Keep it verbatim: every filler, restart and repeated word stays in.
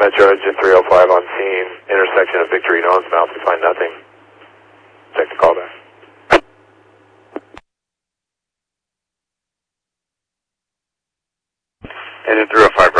Metro Engine three oh five on scene, intersection of Victory and Owensmouth, we find nothing. Check the callback. Engine three oh five,